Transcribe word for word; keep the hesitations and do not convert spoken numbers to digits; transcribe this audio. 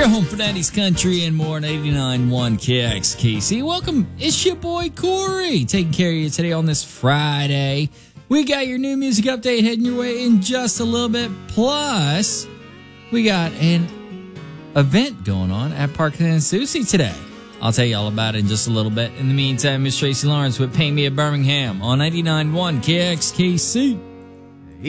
Your home for nineties country and more on eighty-nine point one K X K C. Welcome. It's your boy Corey taking care of you today on this Friday. We got your new music update heading your way in just a little bit. Plus, we got an event going on at Parkland Sushi today. I'll tell you all about it in just a little bit. In the meantime, Miss Tracy Lawrence with Paint Me a Birmingham on eighty-nine point one K X K C.